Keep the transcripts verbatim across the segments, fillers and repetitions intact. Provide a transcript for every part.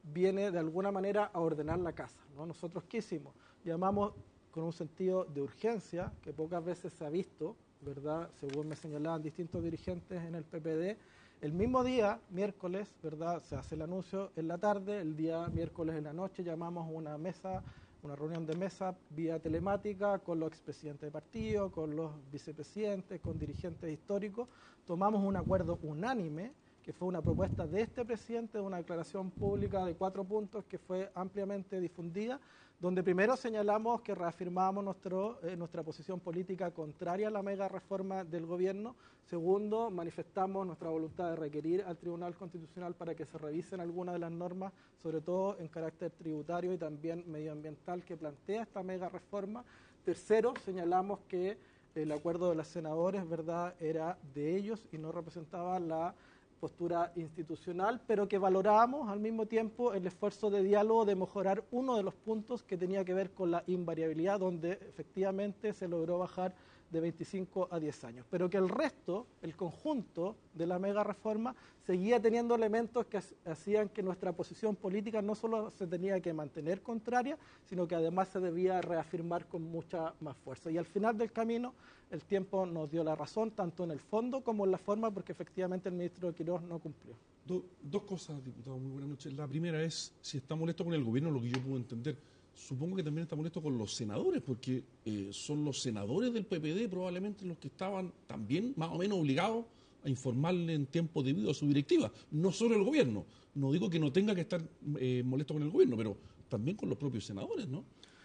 viene de alguna manera a ordenar la casa, ¿no? Nosotros, ¿qué hicimos? Llamamos con un sentido de urgencia, que pocas veces se ha visto, ¿verdad? Según me señalaban distintos dirigentes en el P P D, el mismo día, miércoles, ¿verdad? Se hace el anuncio en la tarde, el día miércoles en la noche llamamos una mesa, una reunión de mesa vía telemática con los expresidentes de partido, con los vicepresidentes, con dirigentes históricos, tomamos un acuerdo unánime, que fue una propuesta de este presidente, de una declaración pública de cuatro puntos que fue ampliamente difundida, donde primero señalamos que reafirmábamos nuestro, eh, nuestra posición política contraria a la mega reforma del gobierno. Segundo, manifestamos nuestra voluntad de requerir al Tribunal Constitucional para que se revisen algunas de las normas, sobre todo en carácter tributario y también medioambiental que plantea esta mega reforma. Tercero, señalamos que el acuerdo de los senadores, ¿verdad?, era de ellos y no representaba la postura institucional, pero que valorábamos al mismo tiempo el esfuerzo de diálogo de mejorar uno de los puntos que tenía que ver con la invariabilidad, donde efectivamente se logró bajar de veinticinco a diez años, pero que el resto, el conjunto de la mega reforma, seguía teniendo elementos que hacían que nuestra posición política no solo se tenía que mantener contraria, sino que además se debía reafirmar con mucha más fuerza. Y al final del camino, el tiempo nos dio la razón, tanto en el fondo como en la forma, porque efectivamente el ministro Quirós no cumplió. Do, dos cosas, diputado, muy buenas noches. La primera es si está molesto con el gobierno, lo que yo puedo entender. Supongo que también está molesto con los senadores, porque eh, son los senadores del P P D probablemente los que estaban también más o menos obligados a informarle en tiempo debido a su directiva, no solo el gobierno. No digo que no tenga que estar eh, molesto con el gobierno, pero también con los propios senadores, ¿no?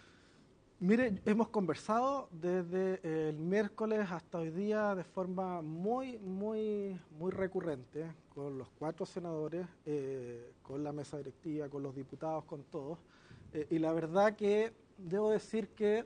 Mire, hemos conversado desde el miércoles hasta hoy día de forma muy, muy, muy recurrente con los cuatro senadores, eh, con la mesa directiva, con los diputados, con todos. Eh, y la verdad que debo decir que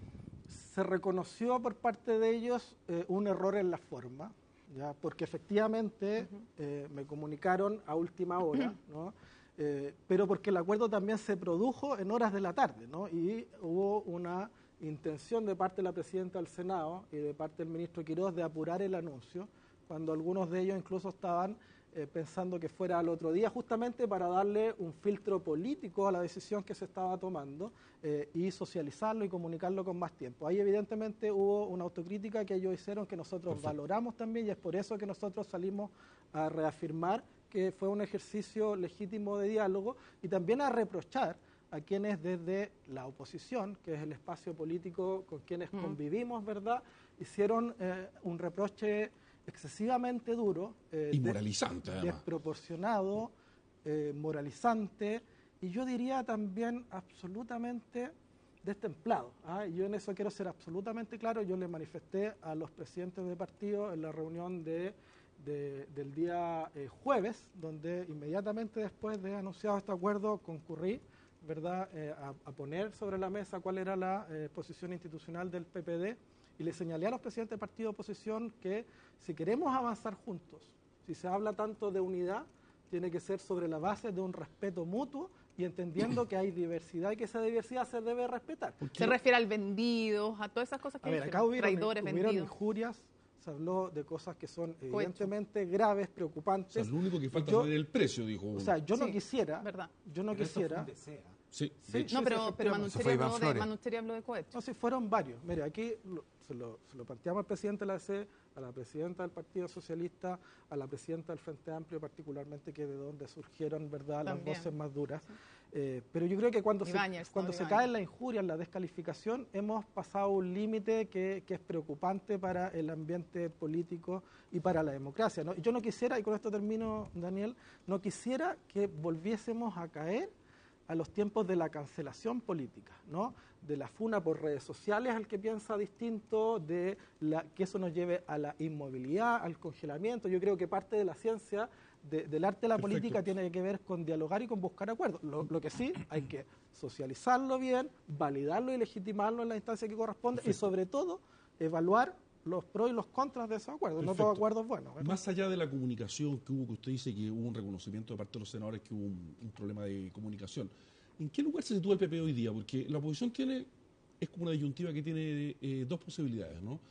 se reconoció por parte de ellos eh, un error en la forma, ¿ya? Porque efectivamente uh-huh. eh, me comunicaron a última hora, ¿no? Eh, pero porque el acuerdo también se produjo en horas de la tarde, ¿no? Y hubo una intención de parte de la presidenta del Senado y de parte del ministro Quirós de apurar el anuncio, cuando algunos de ellos incluso estaban eh, pensando que fuera al otro día, justamente para darle un filtro político a la decisión que se estaba tomando eh, y socializarlo y comunicarlo con más tiempo. Ahí evidentemente hubo una autocrítica que ellos hicieron que nosotros Perfecto. valoramos también, y es por eso que nosotros salimos a reafirmar que fue un ejercicio legítimo de diálogo, y también a reprochar a quienes desde la oposición, que es el espacio político con quienes mm. convivimos, ¿verdad?, hicieron eh, un reproche excesivamente duro, eh, y moralizante, de, además. desproporcionado, eh, moralizante, y yo diría también absolutamente destemplado. ¿ah? Yo en eso quiero ser absolutamente claro. Yo le manifesté a los presidentes de partido en la reunión de De, del día eh, jueves, donde inmediatamente después de anunciado este acuerdo concurrí, ¿verdad?, eh, a, a poner sobre la mesa cuál era la eh, posición institucional del P P D, y le señalé a los presidentes de partido de oposición que si queremos avanzar juntos, si se habla tanto de unidad, tiene que ser sobre la base de un respeto mutuo y entendiendo que hay diversidad y que esa diversidad se debe respetar. Se refiere al vendido, a todas esas cosas que a ver, dijeron, acá hubieron, traidores hubieron vendidos. injurias. Se habló de cosas que son evidentemente Cohecho. graves, preocupantes. O sea, lo único que falta yo, es el precio, dijo uno. O sea, yo sí, no quisiera, verdad. yo no pero quisiera. Sí, sí, no, sí, pero, sí, pero Manucheria habló, de, Manucheria habló de cohecho. No, sí, fueron varios. Mire, aquí lo, se, lo, se lo planteamos al presidente de la A C, a la presidenta del Partido Socialista, a la presidenta del Frente Amplio, particularmente, que de donde surgieron, ¿verdad?, También. las voces más duras. Sí. Eh, pero yo creo que cuando Ibáñez, se, cuando no, se cae en la injuria, en la descalificación, hemos pasado un límite que, que es preocupante para el ambiente político y para la democracia, ¿no? Yo no quisiera, y con esto termino, Daniel, no quisiera que volviésemos a caer a los tiempos de la cancelación política, ¿no? De la funa por redes sociales al que piensa distinto, de la, que eso nos lleve a la inmovilidad, al congelamiento. Yo creo que parte de la ciencia de, del arte de la Perfecto. política tiene que ver con dialogar y con buscar acuerdos. Lo, lo que sí, hay que socializarlo bien, validarlo y legitimarlo en la instancia que corresponde Perfecto. y sobre todo evaluar los pros y los contras de esos acuerdos. Perfecto. No todo acuerdo es bueno, ¿verdad? Más allá de la comunicación que hubo, que usted dice que hubo un reconocimiento de parte de los senadores que hubo un, un problema de comunicación, ¿en qué lugar se sitúa el P P hoy día? Porque la oposición tiene, es como una disyuntiva que tiene eh, dos posibilidades, ¿no?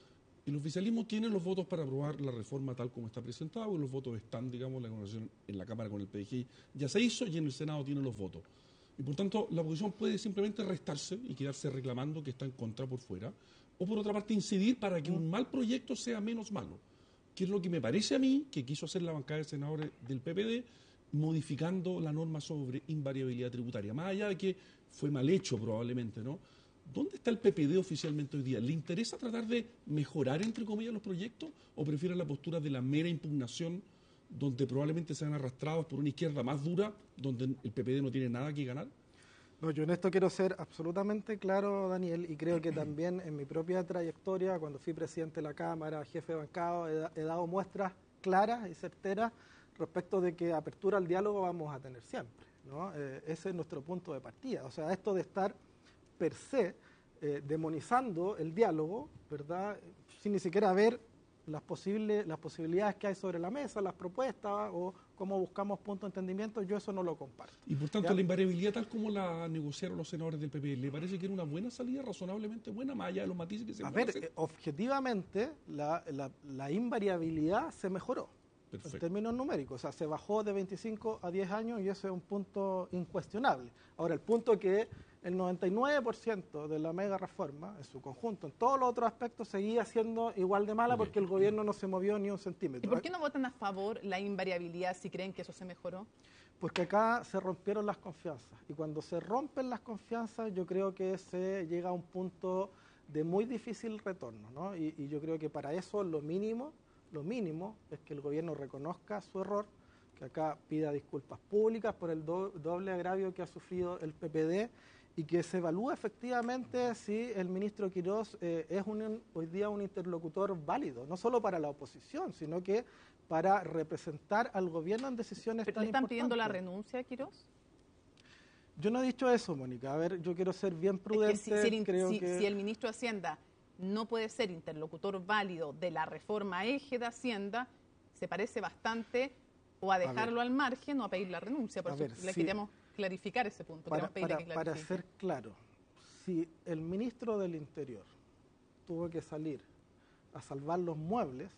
El oficialismo tiene los votos para aprobar la reforma tal como está presentada, y los votos están, digamos, la conversación en la Cámara con el P D G I ya se hizo y en el Senado tiene los votos. Y por tanto, la oposición puede simplemente restarse y quedarse reclamando que está en contra por fuera, o por otra parte incidir para que un mal proyecto sea menos malo, que es lo que me parece a mí que quiso hacer la bancada de senadores del P P D, modificando la norma sobre invariabilidad tributaria. Más allá de que fue mal hecho probablemente, ¿no? ¿Dónde está el P P D oficialmente hoy día? ¿Le interesa tratar de mejorar, entre comillas, los proyectos o prefiere la postura de la mera impugnación, donde probablemente sean arrastrados por una izquierda más dura, donde el P P D no tiene nada que ganar? No, yo en esto quiero ser absolutamente claro, Daniel, y creo que también en mi propia trayectoria, cuando fui presidente de la Cámara, jefe de bancado, he, he dado muestras claras y certeras respecto de que apertura al diálogo vamos a tener siempre, ¿no? Eh, ese es nuestro punto de partida. O sea, esto de estar per se eh, demonizando el diálogo, ¿verdad?, sin ni siquiera ver las posibles las posibilidades que hay sobre la mesa, las propuestas o cómo buscamos puntos de entendimiento, yo eso no lo comparto. Y por tanto, ¿ya? la invariabilidad tal como la negociaron los senadores del P P D, ¿le parece que era una buena salida, razonablemente buena, más allá de los matices que se A pueden ver, hacer? eh, objetivamente, la, la, la invariabilidad se mejoró. Perfecto. En términos numéricos, o sea, se bajó de veinticinco a diez años y ese es un punto incuestionable. Ahora, el punto es que el noventa y nueve por ciento de la mega reforma, en su conjunto, en todos los otros aspectos, seguía siendo igual de mala porque el gobierno no se movió ni un centímetro. ¿Y por qué no votan a favor la invariabilidad si creen que eso se mejoró? Porque acá se rompieron las confianzas y cuando se rompen las confianzas yo creo que se llega a un punto de muy difícil retorno, ¿no? Y, y yo creo que para eso lo mínimo, lo mínimo es que el gobierno reconozca su error, que acá pida disculpas públicas por el do, doble agravio que ha sufrido el P P D y que se evalúe efectivamente si el ministro Quirós eh, es un, hoy día un interlocutor válido, no solo para la oposición, sino que para representar al gobierno en decisiones ¿Pero tan le están importantes. pidiendo la renuncia a Quirós? Yo no he dicho eso, Mónica. A ver, yo quiero ser bien prudente. Es que si, si, el, creo si, que... si el ministro de Hacienda no puede ser interlocutor válido de la reforma eje de Hacienda, se parece bastante o a dejarlo a al margen o a pedir la renuncia. Por a eso ver, le si, queríamos clarificar ese punto. Para, para, que para ser claro, si el ministro del Interior tuvo que salir a salvar los muebles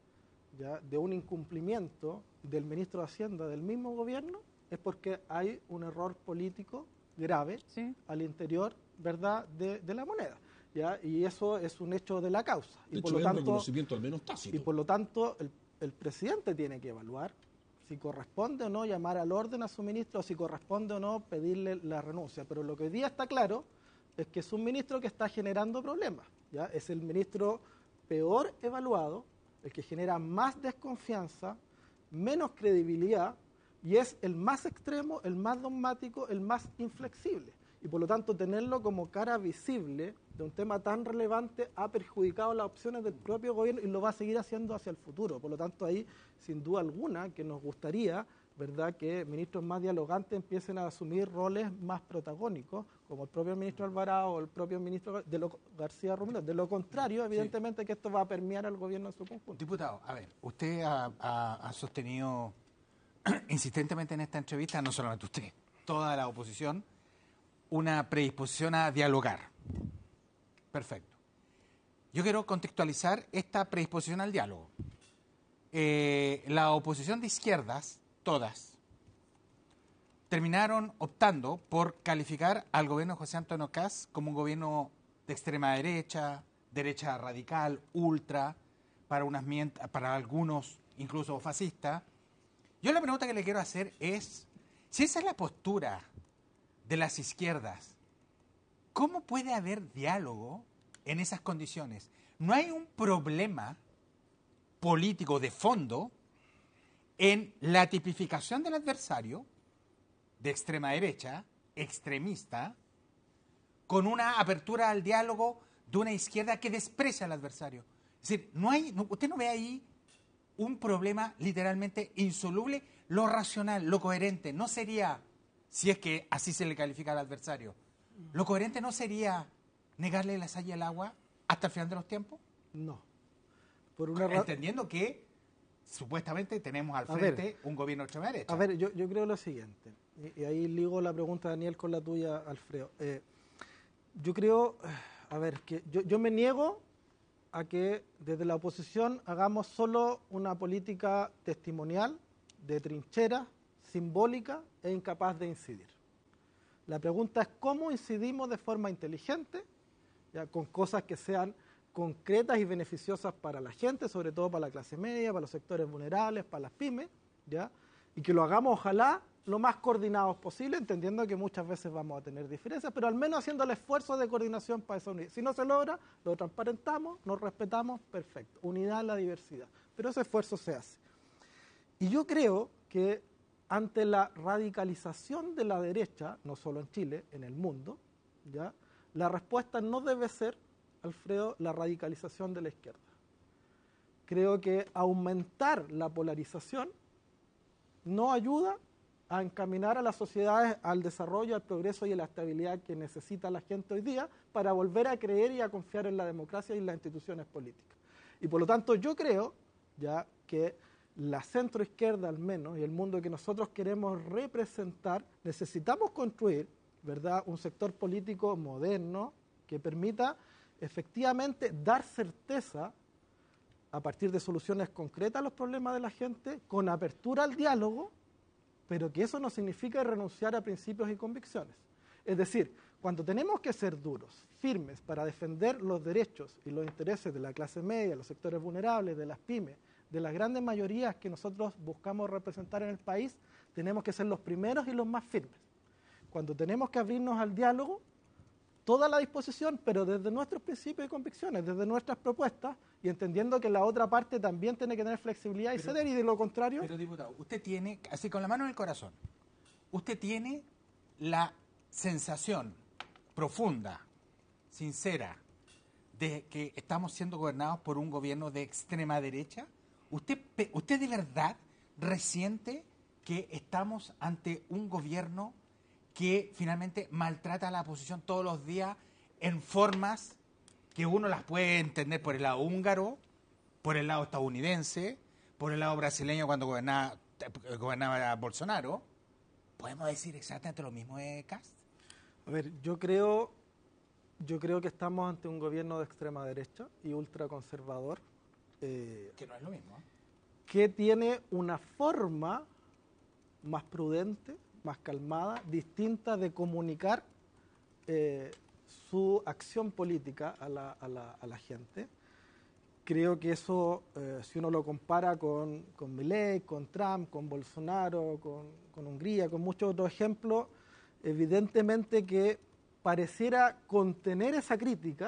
ya de un incumplimiento del ministro de Hacienda del mismo gobierno, es porque hay un error político grave ¿sí? al interior, ¿verdad?, de, de la moneda. ¿Ya? Y eso es un hecho de la causa. De y, hecho, por lo es tanto, un reconocimiento al menos tácito. y por lo tanto, el, el presidente tiene que evaluar si corresponde o no llamar al orden a su ministro o si corresponde o no pedirle la renuncia. Pero lo que hoy día está claro es que es un ministro que está generando problemas. ¿Ya? Es el ministro peor evaluado, el que genera más desconfianza, menos credibilidad y es el más extremo, el más dogmático, el más inflexible. Y por lo tanto tenerlo como cara visible de un tema tan relevante ha perjudicado las opciones del propio gobierno y lo va a seguir haciendo hacia el futuro. Por lo tanto ahí, sin duda alguna, que nos gustaría, ¿verdad?, que ministros más dialogantes empiecen a asumir roles más protagónicos, como el propio ministro Alvarado o el propio ministro de lo, García Romero. De lo contrario, evidentemente sí. que esto va a permear al gobierno en su conjunto. Diputado, a ver, usted ha, ha, ha sostenido insistentemente en esta entrevista, no solamente usted, toda la oposición, una predisposición a dialogar. Perfecto. Yo quiero contextualizar esta predisposición al diálogo. Eh, la oposición de izquierdas, todas, terminaron optando por calificar al gobierno de José Antonio Kast como un gobierno de extrema derecha, derecha radical, ultra, para, unas, para algunos incluso fascista. Yo la pregunta que le quiero hacer es, si esa es la postura de las izquierdas, ¿cómo puede haber diálogo en esas condiciones? ¿No hay un problema político de fondo en la tipificación del adversario de extrema derecha, extremista, con una apertura al diálogo de una izquierda que desprecia al adversario? Es decir, no hay, no, usted no ve ahí un problema literalmente insoluble. Lo racional, lo coherente, no sería, si es que así se le califica al adversario, ¿lo coherente no sería negarle la sal y el agua hasta el final de los tiempos? No. Por una Entendiendo que supuestamente tenemos al frente ver, un gobierno de extrema derecha. A ver, yo, yo creo lo siguiente, y, y ahí ligo la pregunta de Daniel con la tuya, Alfredo. Eh, yo creo, a ver, que yo, yo me niego a que desde la oposición hagamos solo una política testimonial, de trinchera, simbólica e incapaz de incidir. La pregunta es cómo incidimos de forma inteligente, ya, con cosas que sean concretas y beneficiosas para la gente, sobre todo para la clase media, para los sectores vulnerables, para las pymes, ¿ya? Y que lo hagamos ojalá lo más coordinados posible, entendiendo que muchas veces vamos a tener diferencias, pero al menos haciendo el esfuerzo de coordinación para esa unidad. Si no se logra, lo transparentamos, nos respetamos, perfecto. Unidad en la diversidad. Pero ese esfuerzo se hace. Y yo creo que ante la radicalización de la derecha, no solo en Chile, en el mundo, ¿ya? La respuesta no debe ser, Alfredo, la radicalización de la izquierda. Creo que aumentar la polarización no ayuda a encaminar a las sociedades al desarrollo, al progreso y a la estabilidad que necesita la gente hoy día para volver a creer y a confiar en la democracia y en las instituciones políticas. Y por lo tanto yo creo ya que la centroizquierda al menos y el mundo que nosotros queremos representar, necesitamos construir, ¿verdad?, un sector político moderno que permita efectivamente dar certeza a partir de soluciones concretas a los problemas de la gente, con apertura al diálogo, pero que eso no significa renunciar a principios y convicciones. Es decir, cuando tenemos que ser duros, firmes para defender los derechos y los intereses de la clase media, los sectores vulnerables, de las pymes, de las grandes mayorías que nosotros buscamos representar en el país, tenemos que ser los primeros y los más firmes. Cuando tenemos que abrirnos al diálogo, toda la disposición, pero desde nuestros principios y convicciones, desde nuestras propuestas, y entendiendo que la otra parte también tiene que tener flexibilidad y pero, ceder, y de lo contrario... Pero, diputado, usted tiene, así con la mano en el corazón, usted tiene la sensación profunda, sincera, de que estamos siendo gobernados por un gobierno de extrema derecha. ¿Usted, usted de verdad resiente que estamos ante un gobierno que finalmente maltrata a la oposición todos los días en formas que uno las puede entender por el lado húngaro, por el lado estadounidense, por el lado brasileño cuando gobernaba, gobernaba Bolsonaro? ¿Podemos decir exactamente lo mismo de Kast? A ver, yo creo, yo creo que estamos ante un gobierno de extrema derecha y ultraconservador. Eh, que no es lo mismo. ¿eh? Que tiene una forma más prudente, más calmada, distinta de comunicar eh, su acción política a la, a la, a la gente. Creo que eso, eh, si uno lo compara con, con Milei, con Trump, con Bolsonaro, con, con Hungría, con muchos otros ejemplos, evidentemente que pareciera contener esa crítica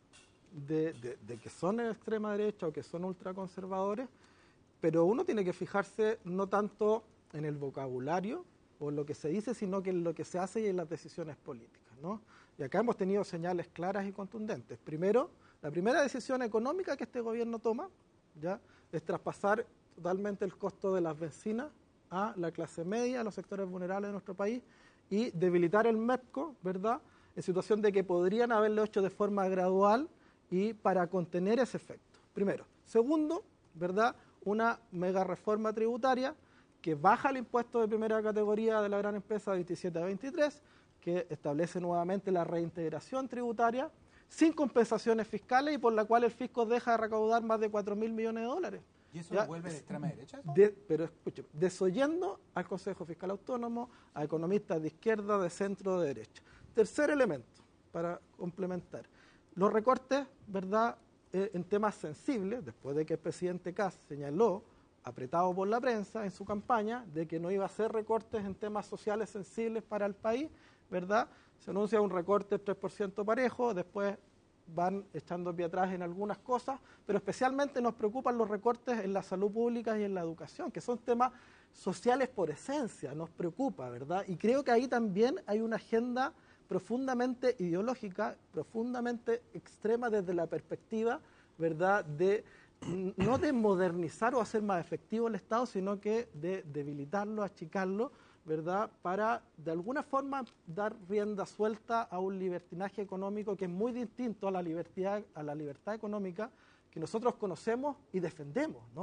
de, de, de que son de extrema derecha o que son ultraconservadores, pero uno tiene que fijarse no tanto en el vocabulario o en lo que se dice, sino que en lo que se hace y en las decisiones políticas, ¿no? Y acá hemos tenido señales claras y contundentes. Primero, la primera decisión económica que este gobierno toma, ¿ya?, es traspasar totalmente el costo de las bencinas a la clase media, a los sectores vulnerables de nuestro país, y debilitar el MEPCO, ¿verdad?, en situación de que podrían haberlo hecho de forma gradual y para contener ese efecto. Primero. Segundo, ¿verdad?, una mega reforma tributaria que baja el impuesto de primera categoría de la gran empresa de veintisiete a veintitrés, que establece nuevamente la reintegración tributaria sin compensaciones fiscales y por la cual el fisco deja de recaudar más de cuatro mil millones de dólares. ¿Y eso lo vuelve de extrema derecha? De, pero escúcheme, desoyendo al Consejo Fiscal Autónomo, a economistas de izquierda, de centro, de derecha. Tercer elemento, para complementar. Los recortes, ¿verdad?, eh, en temas sensibles, después de que el presidente Kast señaló, apretado por la prensa en su campaña, de que no iba a hacer recortes en temas sociales sensibles para el país, ¿verdad? Se anuncia un recorte del tres por ciento parejo, después van echando pie atrás en algunas cosas, pero especialmente nos preocupan los recortes en la salud pública y en la educación, que son temas sociales por esencia, nos preocupa, ¿verdad? Y creo que ahí también hay una agenda profundamente ideológica, profundamente extrema desde la perspectiva, ¿verdad?, de no de modernizar o hacer más efectivo el Estado, sino que de debilitarlo, achicarlo, ¿verdad?, para de alguna forma dar rienda suelta a un libertinaje económico que es muy distinto a la libertad, a la libertad económica que nosotros conocemos y defendemos, ¿no?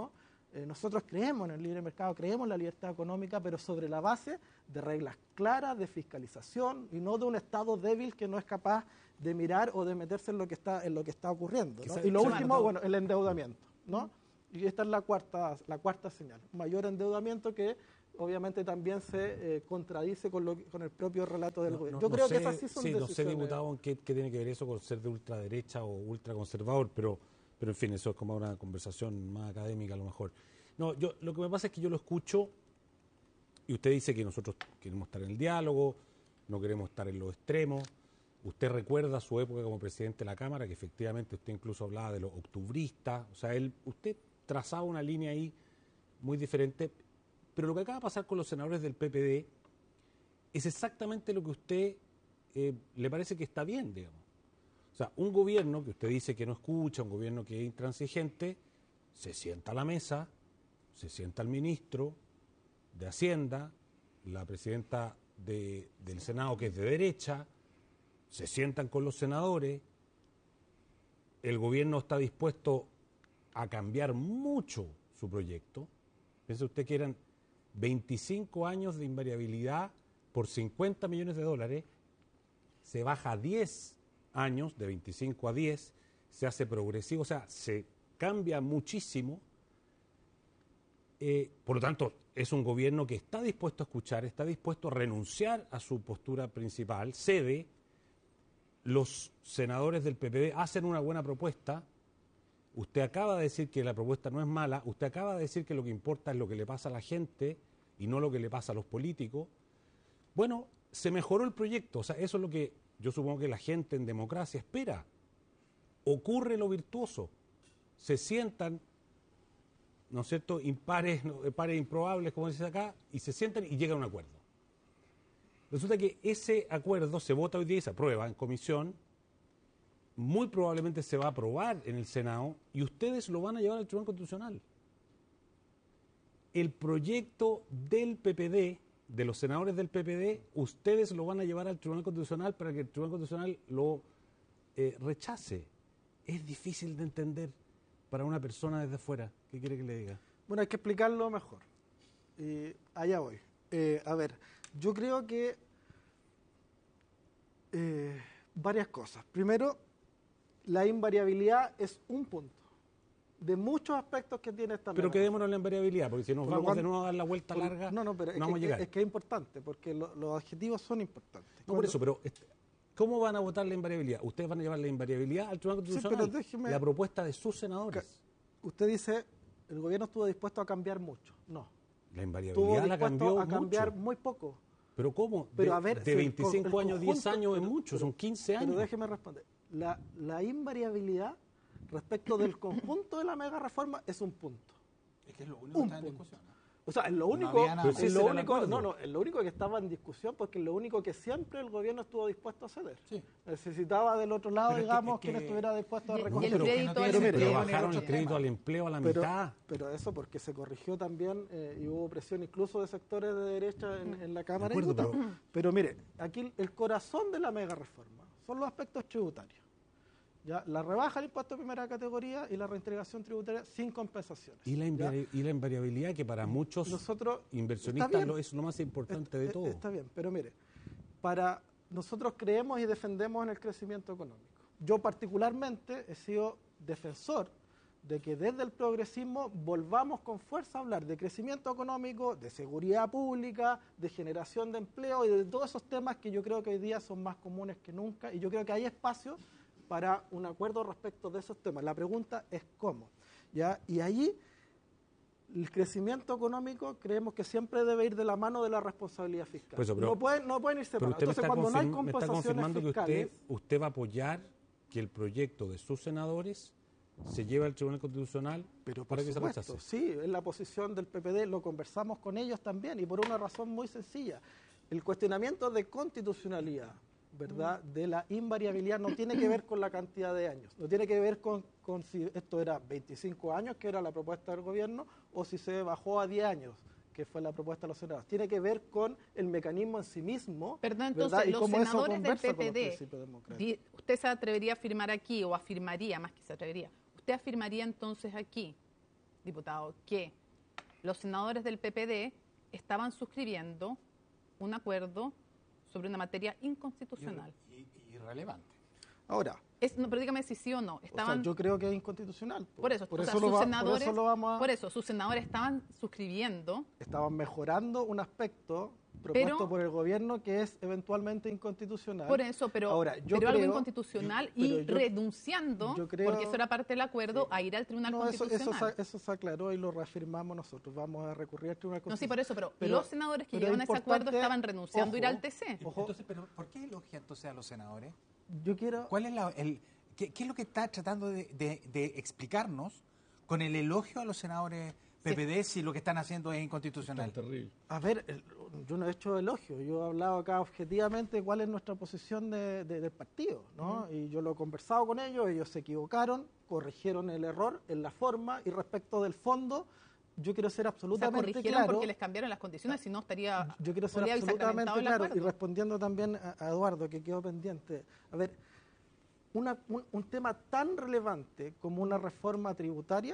Eh, nosotros creemos en el libre mercado, creemos en la libertad económica, pero sobre la base de reglas claras, de fiscalización y no de un Estado débil que no es capaz de mirar o de meterse en lo que está, en lo que está ocurriendo, ¿no? Y lo último, bueno, el endeudamiento, ¿no? Y esta es la cuarta, la cuarta señal, mayor endeudamiento que obviamente también se eh, contradice con, lo, con el propio relato del no, gobierno. no, Yo no creo sé, que esas sí son sí, decisiones. No sé, diputado, qué, qué tiene que ver eso con ser de ultraderecha o ultraconservador, pero, pero en fin, eso es como una conversación más académica a lo mejor. No, yo lo que me pasa es que yo lo escucho y usted dice que nosotros queremos estar en el diálogo, no queremos estar en los extremos. Usted recuerda su época como presidente de la Cámara, que efectivamente usted incluso hablaba de los octubristas, o sea, él, usted trazaba una línea ahí muy diferente, pero lo que acaba de pasar con los senadores del P P D es exactamente lo que a usted eh, le parece que está bien, digamos. O sea, un gobierno que usted dice que no escucha, un gobierno que es intransigente, se sienta a la mesa, se sienta el ministro de Hacienda, la presidenta de, del Senado que es de derecha, se sientan con los senadores, el gobierno está dispuesto a cambiar mucho su proyecto. Piense usted que eran veinticinco años de invariabilidad por cincuenta millones de dólares, se baja a diez años, de veinticinco a diez, se hace progresivo, o sea, se cambia muchísimo. Eh, por lo tanto, es un gobierno que está dispuesto a escuchar, está dispuesto a renunciar a su postura principal, cede. Los senadores del P P D hacen una buena propuesta. Usted acaba de decir que la propuesta no es mala, usted acaba de decir que lo que importa es lo que le pasa a la gente y no lo que le pasa a los políticos. Bueno, se mejoró el proyecto, o sea, eso es lo que yo supongo que la gente en democracia espera. Ocurre lo virtuoso, se sientan, ¿no es cierto?, impares, no, pares improbables, como dice acá, y se sientan y llegan a un acuerdo. Resulta que ese acuerdo se vota hoy día y se aprueba en comisión, muy probablemente se va a aprobar en el Senado y ustedes lo van a llevar al Tribunal Constitucional. El proyecto del P P D, de los senadores del P P D, ustedes lo van a llevar al Tribunal Constitucional para que el Tribunal Constitucional lo eh, rechace. Es difícil de entender para una persona desde fuera. ¿Qué quiere que le diga? Bueno, hay que explicarlo mejor. Y allá voy. Eh, a ver, yo creo que eh, varias cosas. Primero, la invariabilidad es un punto de muchos aspectos que tiene esta Pero norma. quedémonos en la invariabilidad, porque si nos Por lo vamos cual- de nuevo a dar la vuelta Por- larga, no, no, pero es, no vamos a que, llegar. es que es importante, porque lo- los adjetivos son importantes. No, por Cuando- eso, pero este, ¿cómo van a votar la invariabilidad? Ustedes van a llevar la invariabilidad al Tribunal Sí, Constitucional. pero déjeme- La propuesta de sus senadores. Usted dice, el gobierno estuvo dispuesto a cambiar mucho. No, La estuvo invariabilidad la cambió dispuesto a cambiar mucho. muy poco. Pero ¿cómo? Pero de, a ver, de si el veinticinco co- el años, diez conjunto- años es pero- mucho, pero- son quince años. Pero déjeme responder. La, la invariabilidad respecto del conjunto de la mega reforma es un punto. Es que es lo único Un que está en punto. discusión, ¿no? O sea, es lo No único, había nada es más. lo Ese era el único, acuerdo. no, no, es lo único que estaba en discusión porque es lo único que siempre el gobierno estuvo dispuesto a ceder. Sí. Necesitaba del otro lado, Pero es que- digamos, es que- quien estuviera dispuesto a Y- y el reconocer. pero- crédito pero al mire, Pero empleo pero bajaron el otro crédito tema. al empleo a la Pero, mitad. pero eso porque se corrigió también eh, y hubo presión incluso de sectores de derecha en, en la Cámara. De de acuerdo, Diputados. Pero mire, aquí el corazón de la mega reforma son los aspectos tributarios. ¿Ya? La rebaja del impuesto de primera categoría y la reintegración tributaria sin compensaciones. Y la, ¿ya? invari- y la invariabilidad, que para muchos Nosotros, inversionistas está bien. lo, es lo más importante de Est- todo. Está bien, pero mire, para nosotros creemos y defendemos en el crecimiento económico. Yo particularmente he sido defensor de que desde el progresismo volvamos con fuerza a hablar de crecimiento económico, de seguridad pública, de generación de empleo y de todos esos temas que yo creo que hoy día son más comunes que nunca y yo creo que hay espacio para un acuerdo respecto de esos temas. La pregunta es cómo. ¿Ya? Y allí el crecimiento económico creemos que siempre debe ir de la mano de la responsabilidad fiscal. Pues eso, pero- no, pueden, no pueden ir Pero separados. usted me Entonces, está, cuando no hay confirm- me está compensaciones confirmando que fiscales, usted, usted va a apoyar que el proyecto de sus senadores se lleve al Tribunal Constitucional pero por para que se supuesto, rechace. sí, es la posición del P P D, lo conversamos con ellos también y por una razón muy sencilla. El cuestionamiento de constitucionalidad, ¿verdad?, de la invariabilidad no tiene que ver con la cantidad de años, no tiene que ver con, con si esto era veinticinco años, que era la propuesta del gobierno, o si se bajó a diez años, que fue la propuesta de los senadores. Tiene que ver con el mecanismo en sí mismo, Perdón, ¿verdad? entonces, Y los cómo eso senadores del conversa con los P P D, principios democráticos. di- usted se atrevería a afirmar aquí, o afirmaría, más que se atrevería, usted afirmaría entonces aquí, diputado, que los senadores del P P D estaban suscribiendo un acuerdo sobre una materia inconstitucional. Y- y- Irrelevante. Ahora, Es, no, pero dígame si sí o no. o sea, Estaban, yo creo que es inconstitucional. po. por eso, por o sea, eso, lo sus va- por senadores, eso lo vamos a... por eso, sus senadores estaban suscribiendo. Estaban mejorando un aspecto propuesto Pero- por el gobierno que es eventualmente inconstitucional. Por eso, pero, Ahora, yo pero algo creo- inconstitucional yo- pero y yo- renunciando, yo creo- porque eso era parte del acuerdo, a ir al Tribunal No, eso, eso, Constitucional. se, eso se aclaró y lo reafirmamos nosotros. Vamos a recurrir al Tribunal No, sí, Constitucional. por eso, pero, Pero- los senadores que pero llegaron a es ese acuerdo importante- estaban renunciando a ir ojo, al T C. Ojo, Entonces, pero ¿por qué elogia entonces a los senadores? yo quiero... ¿Cuál es la, el, qué, qué es lo que está tratando de, de- de explicarnos con el elogio a los senadores P P D si lo que están haciendo es inconstitucional? Tan terrible. A ver, el- yo no he hecho elogio, yo he hablado acá objetivamente cuál es nuestra posición de- de- del partido, ¿no? Y yo lo he conversado con ellos, ellos se equivocaron, corrigieron el error en la forma y respecto del fondo, yo quiero ser O sea, absolutamente corrigieron claro. porque les cambiaron las condiciones, si no estaría. Yo quiero ser podría haber absolutamente sacramentado el claro y acuerdo. respondiendo también a, a Eduardo, que quedó pendiente. A ver, una- un, un tema tan relevante como una reforma tributaria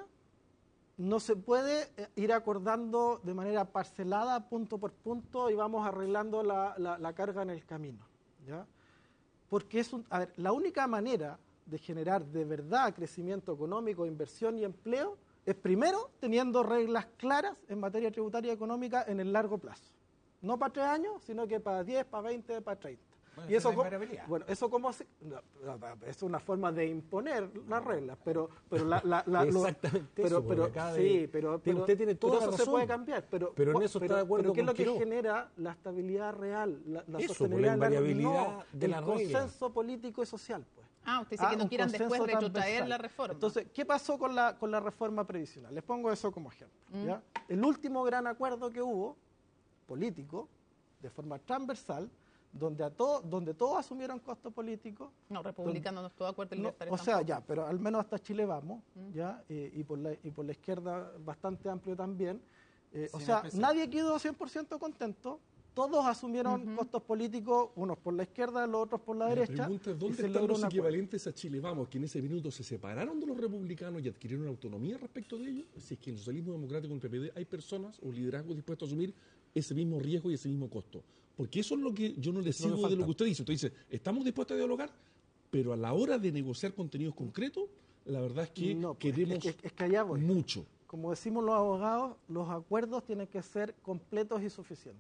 no se puede eh, ir acordando de manera parcelada, punto por punto, y vamos arreglando la, la- la carga en el camino. ¿Ya? Porque es un, a ver, la única manera de generar de verdad crecimiento económico, inversión y empleo es primero teniendo reglas claras en materia tributaria y económica en el largo plazo. No para tres años, sino que para diez, para veinte, para treinta. Bueno, Y esa eso, es la co- invariabilidad. bueno, eso como se, no, no, no, es una forma de imponer las reglas, pero, pero la, la, la- lo- Exactamente pero, eso, porque pero, acaba de- sí, pero, Tiene- pero- usted tiene toda pero la eso se razón. puede cambiar, pero, Pero en cu- eso está pero- de acuerdo pero ¿qué es con lo que Quiroga? genera la estabilidad real, la, la Eso, sostenibilidad por la larga? invariabilidad No, de el la regla. consenso político y social, pues. Ah, usted dice Ah, que no un quieran después consenso retrotraer transversal. la reforma. Entonces, ¿qué pasó con la, con la reforma previsional? Les pongo eso como ejemplo. Mm. ¿ya? El último gran acuerdo que hubo, político, de forma transversal, donde, a todo, donde todos asumieron costos políticos. no, republicano no estoy de acuerdo. el No, libertario o sea, tampoco. ya, pero al menos hasta Chile vamos, Mm. ¿ya? Eh, y, por la, y por la izquierda bastante amplio también. Eh, o Sin sea, el P C. nadie quedó cien por ciento contento. Todos asumieron costos políticos, unos por la izquierda, los otros por la La derecha. pregunta es y dónde se están logró los un acuerdo. equivalentes a Chile Vamos, que en ese minuto se separaron de los republicanos y adquirieron autonomía respecto de ellos. Si es que en el socialismo democrático, en el P P D, hay personas o liderazgos dispuestos a asumir ese mismo riesgo y ese mismo costo. Porque eso es lo que yo no le Eso es lo que sigo de lo falta. que usted dice. Usted dice, estamos dispuestos a dialogar, pero a la hora de negociar contenidos concretos, la verdad es que No, pues, queremos es que- es que allá voy. mucho. Como decimos los abogados, los acuerdos tienen que ser completos y suficientes.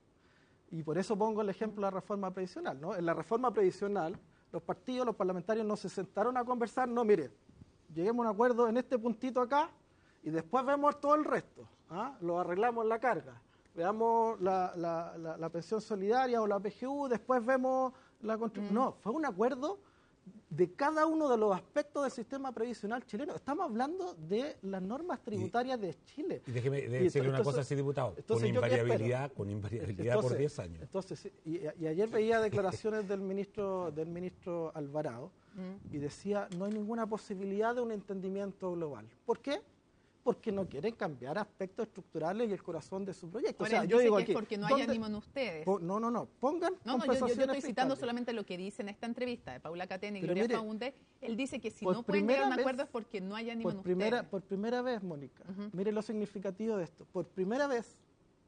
Y por eso pongo el ejemplo de la reforma previsional, ¿no? En la reforma previsional, los partidos, los parlamentarios no se sentaron a conversar, no, mire, lleguemos a un acuerdo en este puntito acá y después vemos todo el resto, ¿ah? Lo arreglamos en la carga. Veamos la, la- la- la pensión solidaria o la P G U, después vemos la contribución. No, fue un acuerdo de cada uno de los aspectos del sistema previsional chileno. Estamos hablando de las normas tributarias de Chile. Y déjeme de Y decirle una entonces- cosa así, diputado. Con entonces, ¿yo qué espero? invariabilidad, con invariabilidad por Entonces- diez años. Entonces, sí, y, y ayer veía declaraciones del ministro del ministro Alvarado y decía no hay ninguna posibilidad de un entendimiento global. ¿Por qué? Porque no quieren cambiar aspectos estructurales y el corazón de su proyecto. Ahora, o sea, él yo dice digo que aquí, es porque no hay ¿dónde- ánimo en ustedes. po- no, no, no. Pongan No, no, yo, yo- yo compensaciones estoy citando fiscales. solamente lo que dice en esta entrevista de Paula Catena y Pero Gloria mire, Faunde. Él dice que si por no pueden llegar a un primera acuerdo vez- es porque no hay ánimo por en primera, ustedes. por primera vez, Mónica, mire lo significativo de esto. Por primera vez,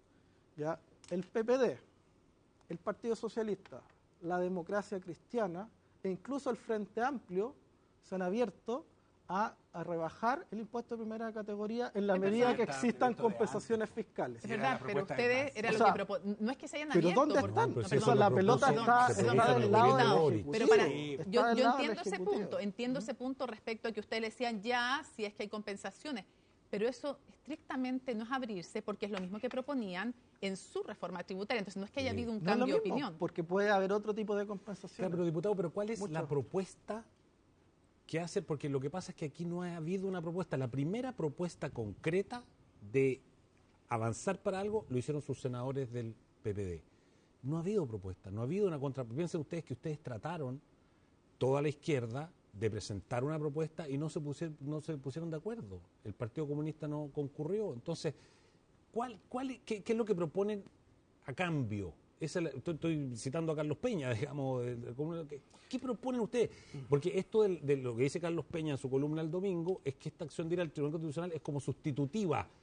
ya el P P D, el Partido Socialista, la Democracia Cristiana e incluso el Frente Amplio se han abierto a, a rebajar el impuesto de primera categoría en la Es medida verdad. que existan Esto de compensaciones fiscales. Es era verdad, la pero propuesta de ustedes Marx. era O lo sea, que proponen. No es que se hayan Pero abierto. ¿dónde porque- están? pero no, si eso perdón, lo la pelota propuso- está, se está propuso del el lado gobierno del Boric. Ejecutivo. Pero para, Sí. Está yo, del yo lado del entiendo ese Ejecutivo. punto, entiendo ese punto respecto a que ustedes decían ya si es que hay compensaciones, pero eso estrictamente no es abrirse porque es lo mismo que proponían en su reforma tributaria, entonces no es que haya habido un No es lo cambio de mismo, opinión. porque puede haber otro tipo de Claro, compensación. pero diputado, pero ¿cuál es Mucho. la propuesta que hace? Porque lo que pasa es que aquí no ha habido una propuesta. La primera propuesta concreta de avanzar para algo lo hicieron sus senadores del P P D. No ha habido propuesta, no ha habido una contra. Piensen ustedes que ustedes trataron, toda la izquierda, de presentar una propuesta y no se pusieron, no se pusieron de acuerdo. El Partido Comunista no concurrió. Entonces, ¿cuál, cuál, es- qué, qué es lo que proponen a cambio? Esa es la- estoy, estoy citando a Carlos Peña, digamos. de- de- como- ¿qué, qué proponen ustedes? Porque esto del- de, lo que dice Carlos Peña en su columna el domingo es que esta acción de ir al Tribunal Constitucional es como sustitutiva,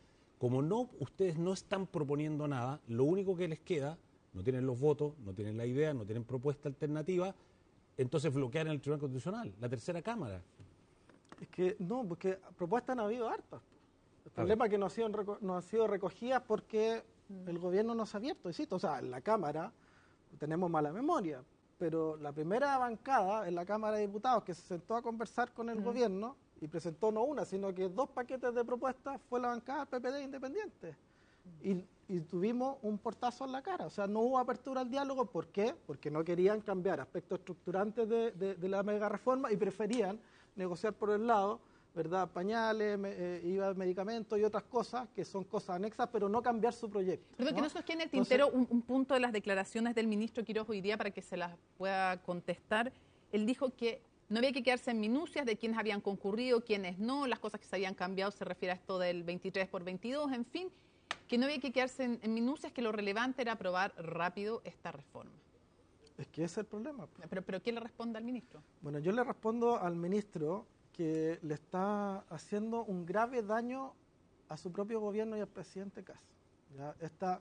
como no ustedes no están proponiendo nada, lo único que les queda, no tienen los votos, no tienen la idea, no tienen propuesta alternativa, entonces bloquean el Tribunal Constitucional, la tercera Cámara. Es que no, porque propuestas han habido hartas. El problema es que no han sido, reco- no han sido recogidas porque el gobierno no se ha abierto. Insisto, o sea, en la Cámara tenemos mala memoria, pero la primera bancada en la Cámara de Diputados que se sentó a conversar con el Mm. gobierno y presentó no una, sino que dos paquetes de propuestas fue la bancada del P P D Independiente. Y, y tuvimos un portazo en la cara. O sea, no hubo apertura al diálogo. ¿Por qué? Porque no querían cambiar aspectos estructurantes de, de, de la mega reforma y preferían negociar por el lado, ¿verdad? Pañales, me, eh, I V A de medicamentos y otras cosas que son cosas anexas, pero no cambiar su proyecto. Perdón, ¿no? que no se nos quede en el Entonces, tintero un, un punto de las declaraciones del ministro Quiroz hoy día para que se las pueda contestar. Él dijo que no había que quedarse en minucias de quiénes habían concurrido, quiénes no, las cosas que se habían cambiado, se refiere a esto del veintitrés por veintidós, en fin, que no había que quedarse en, en minucias, que lo relevante era aprobar rápido esta reforma. Es que ese es el problema. Pero, pero ¿qué le responde al ministro? Bueno, yo le respondo al ministro que le está haciendo un grave daño a su propio gobierno y al presidente Kast. ¿Ya? Esta,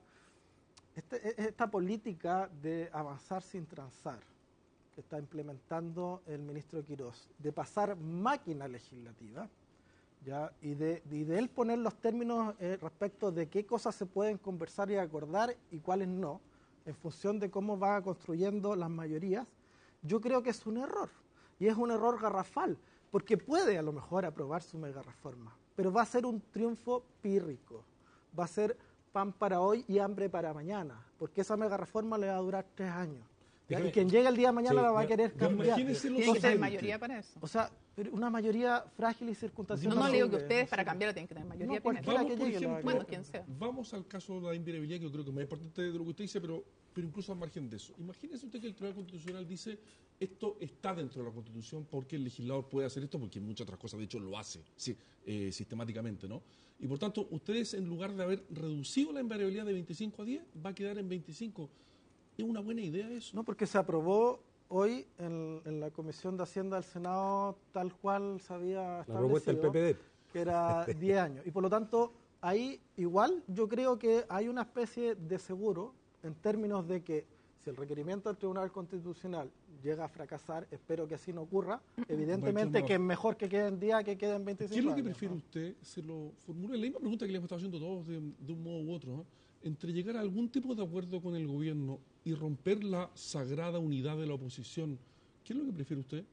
este, esta política de avanzar sin transar que está implementando el ministro Quiroz, de pasar máquina legislativa, ¿ya? Y, de, y de él poner los términos eh, respecto de qué cosas se pueden conversar y acordar y cuáles no, en función de cómo va construyendo las mayorías, yo creo que es un error. Y es un error garrafal, porque puede a lo mejor aprobar su mega reforma, pero va a ser un triunfo pírrico, va a ser pan para hoy y hambre para mañana, porque esa mega reforma le va a durar tres años. ¿ya? Déjame- Y quien llegue el día de mañana Sí, la va a ya- querer ya cambiar. imagínese lo Tiene que ser siguiente. mayoría para eso. O sea, pero una mayoría frágil y circunstancial. No, no le digo que sirve, ustedes no para sirve. cambiarlo tienen que tener mayoría No, primero. cualquiera Vamos, que por llegue la va a ejemplo, Bueno, querer. quien sea. Vamos al caso de la inviolabilidad, que yo creo que es más importante de lo que usted dice, pero, pero incluso al margen de eso. Imagínese usted que el Tribunal Constitucional dice esto está dentro de la Constitución porque el legislador puede hacer esto, porque muchas otras cosas, de hecho, lo hace sí, eh, sistemáticamente, ¿no? Y por tanto, ustedes, en lugar de haber reducido la invariabilidad de veinticinco a diez, va a quedar en veinticinco. ¿Es una buena idea eso? No, porque se aprobó hoy en, en la Comisión de Hacienda del Senado tal cual se había La establecido, propuesta del P P D. que era diez años. Y por lo tanto, ahí igual yo creo que hay una especie de seguro en términos de que si el requerimiento del Tribunal Constitucional llega a fracasar, espero que así no ocurra, evidentemente Bueno, que es mejor que queden diez que queden veinticinco ¿Qué es lo que años, prefiere ¿no? usted? Se lo formule la misma pregunta que le hemos estado haciendo todos de, de un modo u otro, ¿no? Entre llegar a algún tipo de acuerdo con el gobierno y romper la sagrada unidad de la oposición, ¿qué es lo que prefiere usted?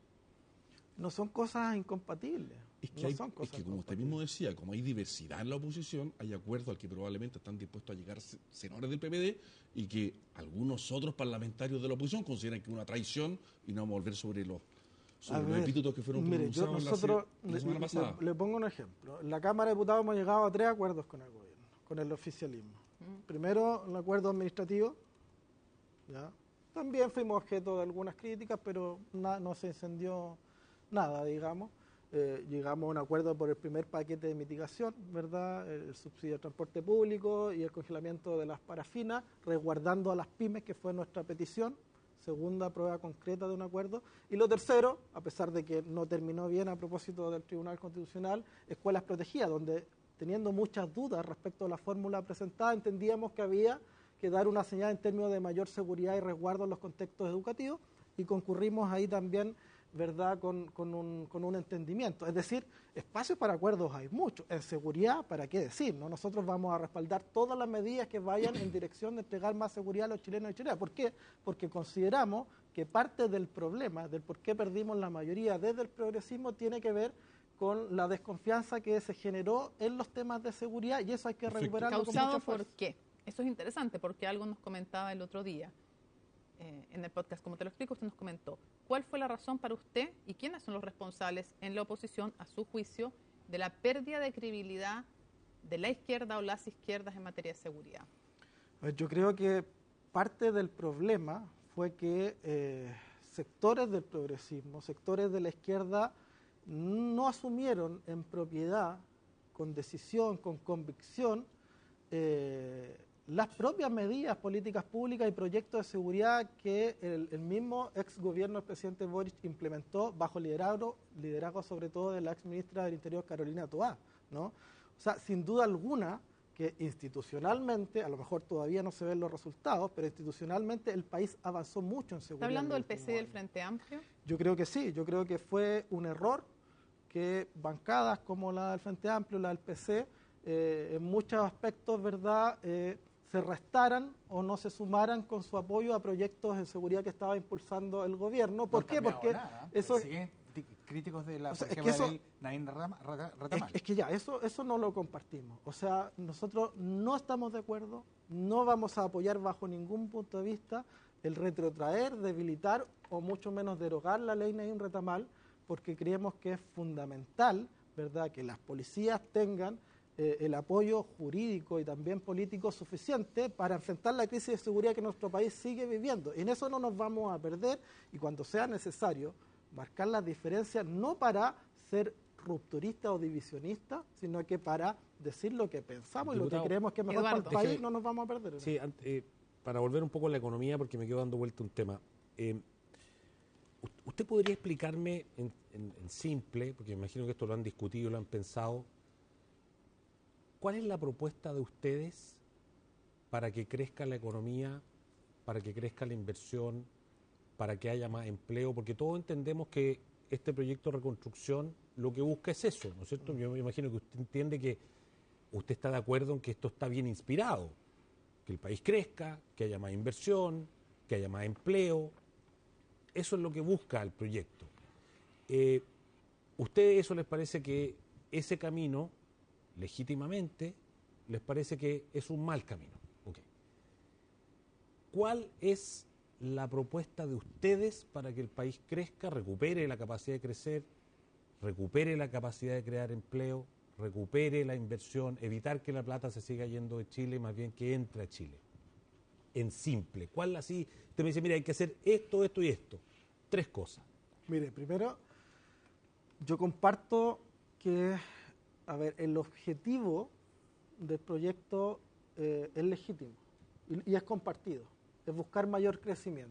No son cosas incompatibles. Es que, no hay- son es cosas que como usted incompatibles. mismo decía, como hay diversidad en la oposición, hay acuerdos al que probablemente están dispuestos a llegar se- senadores del P P D y que algunos otros parlamentarios de la oposición consideran que es una traición y no vamos a volver sobre los, sobre A los ver, epítetos que fueron mire, yo- pronunciados la nosotros se- la, le, semana le- pasada. le pongo un ejemplo. En la Cámara de Diputados hemos llegado a tres acuerdos con el gobierno, con el oficialismo. Primero, el acuerdo administrativo. ¿ya? También fuimos objeto de algunas críticas, pero na- no se incendió nada, digamos. Eh, llegamos a un acuerdo por el primer paquete de mitigación, ¿verdad? El subsidio de transporte público y el congelamiento de las parafinas, resguardando a las pymes, que fue nuestra petición. Segunda prueba concreta de un acuerdo. Y lo tercero, a pesar de que no terminó bien a propósito del Tribunal Constitucional, escuelas protegidas, donde teniendo muchas dudas respecto a la fórmula presentada, entendíamos que había que dar una señal en términos de mayor seguridad y resguardo en los contextos educativos y concurrimos ahí también, ¿verdad?, con, con, un, con un entendimiento. Es decir, espacios para acuerdos hay muchos. En seguridad, ¿para qué decir? ¿no? Nosotros vamos a respaldar todas las medidas que vayan en dirección de entregar más seguridad a los chilenos y chilenas. ¿Por qué? Porque consideramos que parte del problema, del por qué perdimos la mayoría desde el progresismo, tiene que ver con la desconfianza que se generó en los temas de seguridad y eso hay que Perfecto. recuperarlo con ¿Causado mucha fuerza. por qué? Eso es interesante porque algo nos comentaba el otro día eh, en el podcast. Como te lo explico, usted nos comentó cuál fue la razón para usted y quiénes son los responsables en la oposición, a su juicio, de la pérdida de credibilidad de la izquierda o las izquierdas en materia de seguridad. A ver, Yo creo que parte del problema fue que eh, sectores del progresismo, sectores de la izquierda, no asumieron en propiedad, con decisión, con convicción, eh, las propias medidas, políticas públicas y proyectos de seguridad que el, el mismo ex gobierno del presidente Boric implementó bajo liderazgo, liderazgo sobre todo de la ex ministra del Interior, Carolina Toá, ¿no? O sea, sin duda alguna que institucionalmente, a lo mejor todavía no se ven los resultados, pero institucionalmente el país avanzó mucho en seguridad. ¿Está hablando del en los P C y del últimos Frente Amplio? años. Yo creo que sí, yo creo que fue un error que bancadas como la del Frente Amplio, la del P C, eh, en muchos aspectos, ¿verdad?, eh, se restaran o no se sumaran con su apoyo a proyectos de seguridad que estaba impulsando el gobierno. ¿Por No qué? han cambiado Porque nada, eso siguen ti- críticos de la, O sea, por es ejemplo, que la eso- ley Naín Rama- Rata- Es, Ratamal. es que ya, eso, eso no lo compartimos. O sea, nosotros no estamos de acuerdo, no vamos a apoyar bajo ningún punto de vista el retrotraer, debilitar o mucho menos derogar la ley Naín Retamal, porque creemos que es fundamental, ¿verdad?, que las policías tengan eh, el apoyo jurídico y también político suficiente para enfrentar la crisis de seguridad que nuestro país sigue viviendo. En eso no nos vamos a perder y cuando sea necesario marcar las diferencias, no para ser rupturista o divisionista, sino que para decir lo que pensamos y lo Diputado, que creemos que es mejor Eduardo. para el país, Déjeme- no nos vamos a perder. en Sí, eso. ant- eh, para volver un poco a la economía, porque me quedo dando vuelta un tema. Eh, u- ¿Usted podría explicarme en, en- en simple, porque me imagino que esto lo han discutido, lo han pensado, cuál es la propuesta de ustedes para que crezca la economía, para que crezca la inversión, para que haya más empleo? Porque todos entendemos que este proyecto de reconstrucción lo que busca es eso, ¿no es cierto? Yo me imagino que usted entiende que usted está de acuerdo en que esto está bien inspirado, que el país crezca, que haya más inversión, que haya más empleo. Eso es lo que busca el proyecto. Eh, ¿Ustedes eso les parece que ese camino, legítimamente, les parece que es un mal camino? Ok. ¿Cuál es la propuesta de ustedes para que el país crezca, recupere la capacidad de crecer, recupere la capacidad de crear empleo, recupere la inversión, evitar que la plata se siga yendo de Chile, más bien que entre a Chile? En simple. ¿Cuál así? Usted me dice, mira, hay que hacer esto, esto y esto. Tres cosas. Mire, primero, yo comparto que, a ver, el objetivo del proyecto eh, es legítimo y, y es compartido, es buscar mayor crecimiento.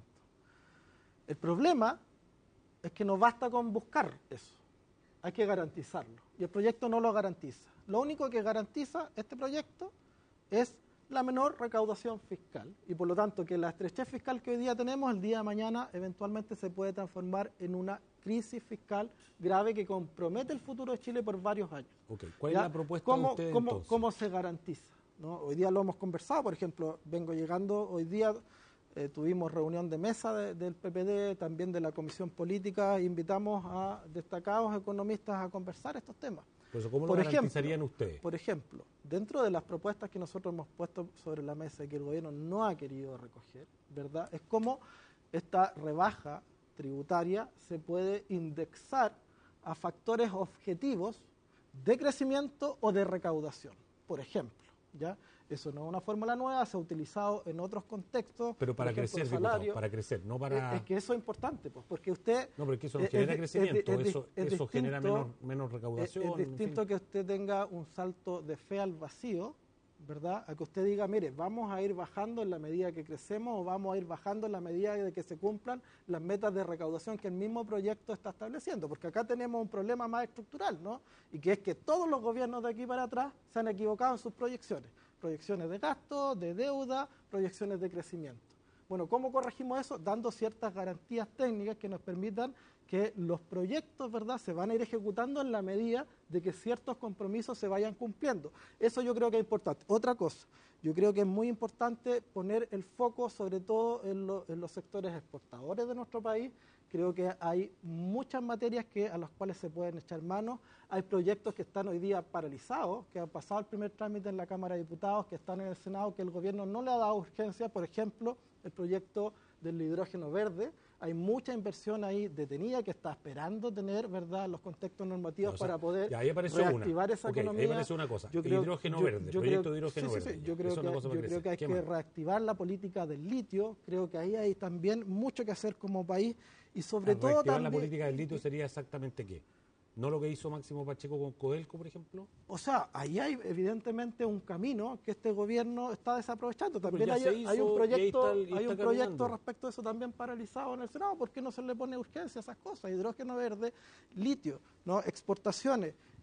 El problema es que no basta con buscar eso, hay que garantizarlo y el proyecto no lo garantiza. Lo único que garantiza este proyecto es la menor recaudación fiscal y por lo tanto que la estrechez fiscal que hoy día tenemos el día de mañana eventualmente se puede transformar en una crisis fiscal grave que compromete el futuro de Chile por varios años. Okay. ¿Cuál ¿Ya? es la propuesta ¿Cómo, de ustedes cómo, entonces? ¿Cómo se garantiza? ¿No? Hoy día lo hemos conversado, por ejemplo, vengo llegando, hoy día eh, tuvimos reunión de mesa de, del P P D, también de la Comisión Política, invitamos a destacados economistas a conversar estos temas. Por eso, ¿cómo Por lo ejemplo, garantizarían ustedes? Por ejemplo, dentro de las propuestas que nosotros hemos puesto sobre la mesa y que el gobierno no ha querido recoger, ¿verdad?, es cómo esta rebaja tributaria se puede indexar a factores objetivos de crecimiento o de recaudación, por ejemplo, ¿ya? Eso no es una fórmula nueva, se ha utilizado en otros contextos. Pero para por ejemplo, crecer, salario. diputado, para crecer, no para... Es, es que eso es importante, pues, porque usted... No, pero es que eso no es- genera es- es- crecimiento, es- es- eso, es eso genera distinto- menos, menos Es, recaudación. es en fin. distinto que usted tenga un salto de fe al vacío, ¿verdad? A que usted diga, mire, vamos a ir bajando en la medida que crecemos o vamos a ir bajando en la medida de que se cumplan las metas de recaudación que el mismo proyecto está estableciendo. Porque acá tenemos un problema más estructural, ¿no? Y que es que todos los gobiernos de aquí para atrás se han equivocado en sus proyecciones. Proyecciones de gasto, de deuda, proyecciones de crecimiento. Bueno, ¿cómo corregimos eso? Dando ciertas garantías técnicas que nos permitan que los proyectos, ¿verdad?, se van a ir ejecutando en la medida de que ciertos compromisos se vayan cumpliendo. Eso yo creo que es importante. Otra cosa, yo creo que es muy importante poner el foco sobre todo en, lo- en los sectores exportadores de nuestro país. Creo que hay muchas materias que, a las cuales se pueden echar mano. Hay proyectos que están hoy día paralizados, que han pasado el primer trámite en la Cámara de Diputados, que están en el Senado, que el gobierno no le ha dado urgencia. Por ejemplo, el proyecto del hidrógeno verde. Hay mucha inversión ahí detenida que está esperando tener, ¿verdad?, los contextos normativos O sea, para poder ya, ahí apareció reactivar una. esa Ok, ahí economía. apareció una cosa, Yo creo- hidrógeno yo- verde, yo proyecto creo- de hidrógeno sí, sí, sí, verde, ya. Yo creo, Eso es una que, cosa para yo creo crecer. que hay ¿Qué que más? reactivar la política del litio. Creo que ahí hay también mucho que hacer como país y sobre Al todo reactivar también... la política del litio sería exactamente qué. ¿No lo que hizo Máximo Pacheco con Codelco, por ejemplo? O sea, ahí hay evidentemente un camino que este gobierno está desaprovechando. Pero También ya hay, se hay hizo un y ahí proyecto, está el- y hay está un proyecto caminando. respecto a eso también paralizado en el Senado. ¿Por qué no se le pone urgencia a esas cosas? Hidrógeno verde, litio, ¿no? Exportaciones.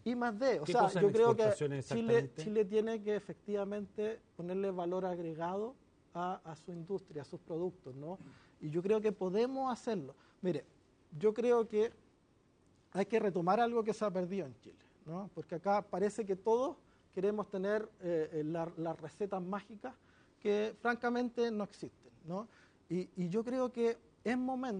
I más D. O ¿Qué sea, cosa yo en creo que exportaciones Chile, exactamente? Chile tiene que efectivamente ponerle valor agregado a, a su industria, a sus productos, ¿no? Y yo creo que podemos hacerlo. Mire, yo creo que hay que retomar algo que se ha perdido en Chile, ¿no? Porque acá parece que todos queremos tener eh, la- las recetas mágicas que francamente no existen, ¿no? Y, y yo creo que es momento